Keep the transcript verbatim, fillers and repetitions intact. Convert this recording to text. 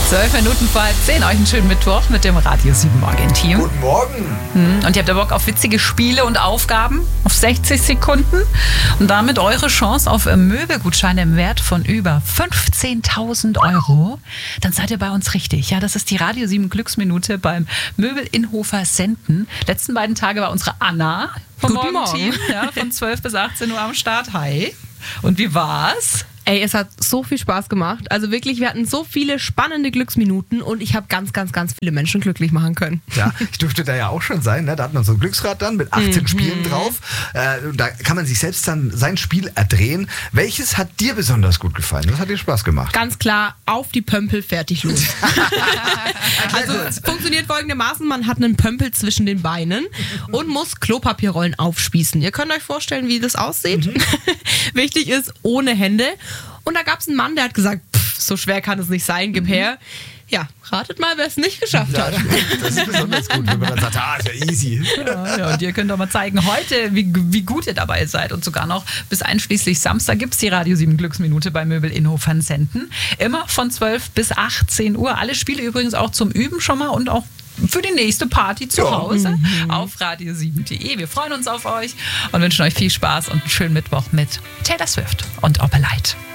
Zwölf Minuten vor halb zehn. Euch einen schönen Mittwoch mit dem Radio sieben Morgen-Team. Guten Morgen. Und ihr habt ja Bock auf witzige Spiele und Aufgaben auf sechzig Sekunden und damit eure Chance auf Möbelgutscheine im Wert von über fünfzehntausend Euro. Dann seid ihr bei uns richtig. Ja, das ist die Radio sieben Glücksminute beim Möbel Inhofer Senden. Letzten beiden Tage war unsere Anna vom Guten Morgen-Team, Morgen. ja, von zwölf bis achtzehn Uhr am Start. Hi. Und wie war's? Ey, es hat so viel Spaß gemacht. Also wirklich, wir hatten so viele spannende Glücksminuten und ich habe ganz, ganz, ganz viele Menschen glücklich machen können. Ja, ich durfte da ja auch schon sein. Ne? Da hat man so ein Glücksrad dann mit achtzehn Mhm. Spielen drauf. Äh, da kann man sich selbst dann sein Spiel erdrehen. Welches hat dir besonders gut gefallen? Was hat dir Spaß gemacht? Ganz klar, auf die Pömpel, fertig los. Also es funktioniert folgendermaßen, man hat einen Pömpel zwischen den Beinen und muss Klopapierrollen aufspießen. Ihr könnt euch vorstellen, wie das aussieht. Mhm. Wichtig ist, ohne Hände. Und da gab es einen Mann, der hat gesagt, pff, so schwer kann es nicht sein, gib her. Ja, ratet mal, wer es nicht geschafft Ja, hat. das ist besonders gut, wenn man dann sagt, ah, ist ja easy. Ja, ja, und ihr könnt doch mal zeigen heute, wie, wie gut ihr dabei seid. Und sogar noch bis einschließlich Samstag gibt es die Radio sieben Glücksminute bei Möbel Inhofer Senden. Immer von zwölf bis achtzehn Uhr. Alle Spiele übrigens auch zum Üben schon mal und auch für die nächste Party zu Ja. Hause auf radio sieben punkt de. Wir freuen uns auf euch und wünschen euch viel Spaß und einen schönen Mittwoch mit Taylor Swift und Opelite.